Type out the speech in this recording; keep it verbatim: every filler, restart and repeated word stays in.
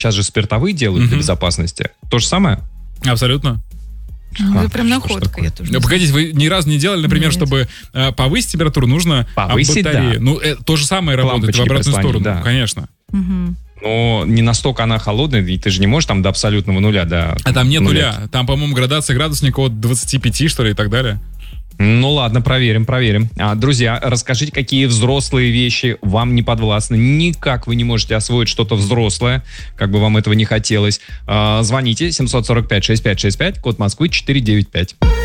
Сейчас же спиртовые делают mm-hmm. для безопасности. То же самое? Абсолютно. Ну, это прям находка, я тоже. Ну, погодите, вы ни разу не делали, например, Нет. чтобы э, повысить температуру, нужно повысить, батареи. Да. Ну, э, то же самое работает в обратную сторону, да. Конечно. Угу. Но не настолько она холодная, и ты же не можешь там до абсолютного нуля, да. А там нет нуля. нуля. Там, по-моему, градация градусника от двадцати пяти, что ли, и так далее. Ну ладно, проверим, проверим. А, друзья, расскажите, какие взрослые вещи вам не подвластны. Никак вы не можете освоить что-то взрослое, как бы вам этого не хотелось. А, звоните семь сорок пять шестьдесят пять шестьдесят пять, код Москвы четыреста девяносто пять.